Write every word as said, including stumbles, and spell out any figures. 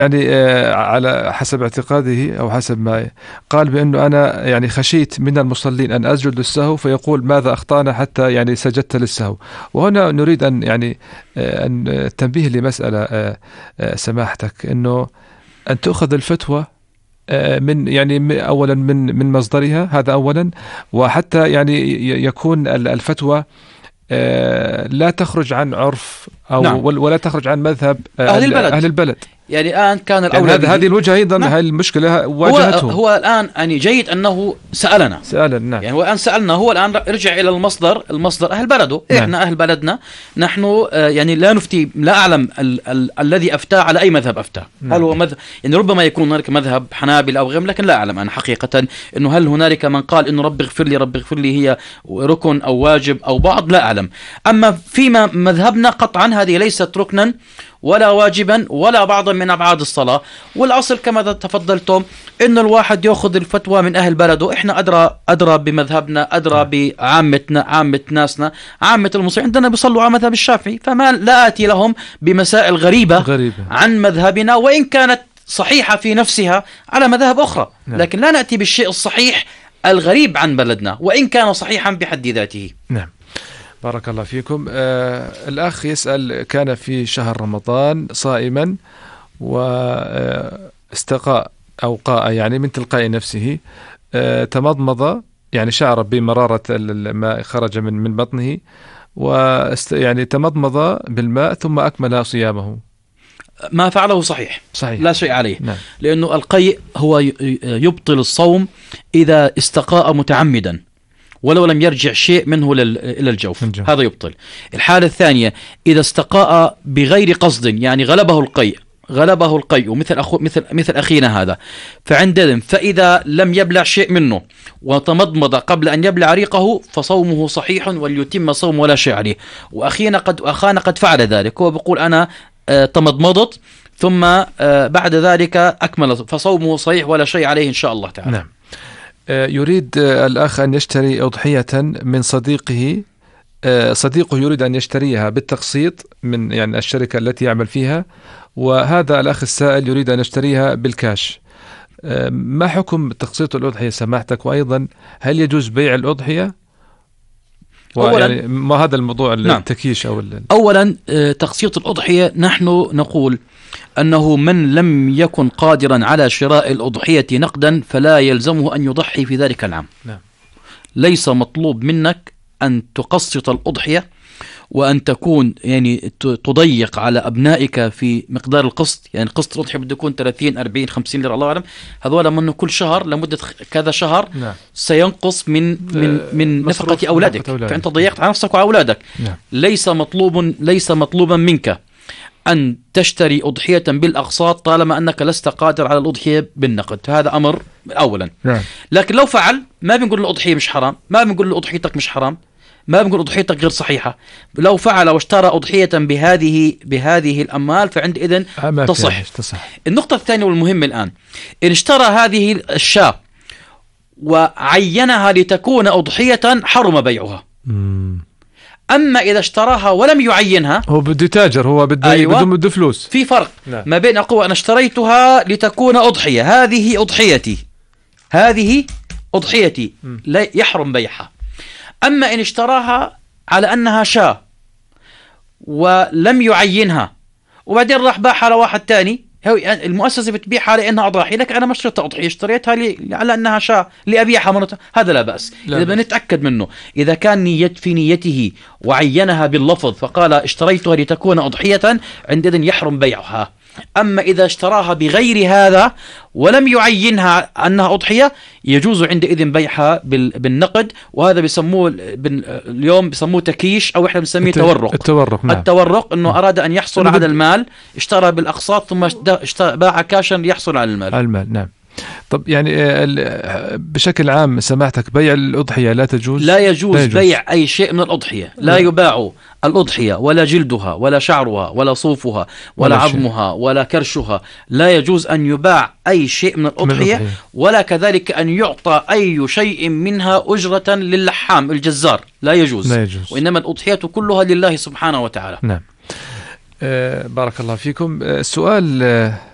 يعني على حسب اعتقاده أو حسب ما قال بأنه أنا يعني خشيت من المصلين أن أسجد للسهو فيقول ماذا أخطأنا حتى يعني سجدت للسهو. وهنا نريد أن يعني أن التنبيه لمسألة سماحتك، أنه أن تأخذ الفتوى من يعني أولا من من مصدرها، هذا أولا، وحتى يعني يكون الفتوى لا تخرج عن عرف أو نعم. ولا تخرج عن مذهب أهل البلد, أهل البلد. يعني الآن كان الأولى يعني هذه الوجهة أيضا نعم. هذه المشكلة واجهته. هو, هو الآن يعني جيد أنه سألنا سألنا نعم. يعني هو الآن سألنا، هو الآن رجع إلى المصدر، المصدر أهل بلده نعم. إحنا أهل بلدنا نحن يعني لا نفتي، لا أعلم ال ال الذي أفتى على أي مذهب أفتى نعم. هل هو مذهب يعني ربما يكون هناك مذهب حنابل أو غيره، لكن لا أعلم أنا حقيقة إنه هل هنالك من قال إنه رب اغفر لي رب اغفر لي هي ركن أو واجب أو بعض، لا أعلم. أما فيما مذهبنا قطعا هذه ليست ركنا ولا واجبا ولا بعضا من أبعاد الصلاة، والأصل كما تفضلتم إن الواحد يأخذ الفتوى من أهل بلده. إحنا أدرى أدرى بمذهبنا، أدرى بعامتنا، عامة ناسنا، عامة المسلمين عندنا بيصلوا على مذهب الشافعي، فما لا آتي لهم بمسائل غريبة, غريبة عن مذهبنا وإن كانت صحيحة في نفسها على مذاهب أخرى نعم. لكن لا نأتي بالشيء الصحيح الغريب عن بلدنا وإن كان صحيحا بحد ذاته. نعم بارك الله فيكم. آه الأخ يسأل: كان في شهر رمضان صائما واستقاء أو قاء يعني من تلقاء نفسه، آه تمضمض يعني شعر بمرارة الماء خرج من من بطنه، ويعني تمضمض بالماء ثم أكمل صيامه. ما فعله صحيح, صحيح. لا شيء عليه نعم. لأنه القيء هو يبطل الصوم إذا استقاء متعمدا ولو لم يرجع شيء منه إلى الجوف، الجوف. هذا يبطل. الحالة الثانية إذا استقاء بغير قصد، يعني غلبه القيء غلبه القيء مثل أخو مثل مثل أخينا هذا، فعندئذ فإذا لم يبلع شيء منه وتمضمض قبل أن يبلع ريقه فصومه صحيح وليتم صوم ولا شيء عليه. وأخينا قد أخانا قد فعل ذلك، هو بيقول أنا آه تمضمضت ثم آه بعد ذلك أكمل، فصومه صحيح ولا شيء عليه إن شاء الله تعالى. نعم. يريد الأخ أن يشتري أضحية من صديقه، صديقه يريد أن يشتريها بالتقسيط من يعني الشركة التي يعمل فيها، وهذا الأخ السائل يريد أن يشتريها بالكاش. ما حكم تقسيط الأضحية سماحتك؟ وأيضا هل يجوز بيع الأضحية؟ ويعني ما هذا الموضوع التكيش أو أولا تقسيط الأضحية نحن نقول أنه من لم يكن قادرا على شراء الأضحية نقدا فلا يلزمه أن يضحي في ذلك العام. نعم. ليس مطلوب منك أن تقسط الأضحية وأن تكون يعني تضيق على أبنائك في مقدار القسط، يعني قسط الأضحية بده يكون ثلاثين أربعين خمسين ليرة الله أعلم، هذولا منه كل شهر لمدة كذا شهر نعم. سينقص من من من نفقة أولادك، فأنت ضيقت على نفسك وأولادك. نعم. ليس مطلوب ليس مطلوبا منك أن تشتري أضحية بالأقساط طالما أنك لست قادر على الأضحية بالنقد، هذا أمر أولا. نعم. لكن لو فعل ما بنقول الأضحية مش حرام، ما بنقول أضحيتك مش حرام، ما بنقول أضحيتك غير صحيحة. لو فعل واشترى أضحية بهذه بهذه الأموال فعندئذ تصح. تصح. النقطة الثانية والمهمة الآن، إن اشترى هذه الشاة وعينها لتكون أضحية حرم بيعها. مم. أما إذا اشتراها ولم يعينها، هو بده تاجر، هو بده أيوة. بده فلوس. في فرق نعم. ما بين أقوى أنا اشتريتها لتكون أضحية، هذه أضحيتي هذه أضحيتي م. لا يحرم بيعها. أما إن اشتراها على أنها شاة ولم يعينها وبعدين راح باعها على واحد تاني، المؤسسة بتبيعها لأنها أضاحي، لك أنا ما اشتريتها أضحية، اشتريتها لي على أنها شاة لأبيعها مرة، هذا لا بأس. لا إذا بدنا نتأكد منه، إذا كان نية في نيته وعينها باللفظ فقال اشتريتها لتكون أضحية عندئذ يحرم بيعها. أما إذا اشتراها بغير هذا ولم يعينها أنها أضحية يجوز عندئذ بيعها بالنقد، وهذا بيسموه اليوم بيسموه تكيش أو إحنا بنسميه تورق. التورق نعم. التورق إنه أراد أن يحصل على المال، اشترى بالأقساط ثم باع كاشا ليحصل على المال. المال نعم. طب يعني بشكل عام سماحتك بيع الأضحية لا تجوز؟ لا يجوز, لا يجوز بيع أي شيء من الأضحية، لا يباع الأضحية ولا جلدها ولا شعرها ولا صوفها ولا, ولا عظمها ولا كرشها، لا يجوز أن يباع أي شيء من الأضحية، من ولا كذلك أن يعطى أي شيء منها أجرة للحام الجزار، لا يجوز. لا يجوز. وإنما الأضحية كلها لله سبحانه وتعالى. نعم. آه بارك الله فيكم. السؤال آه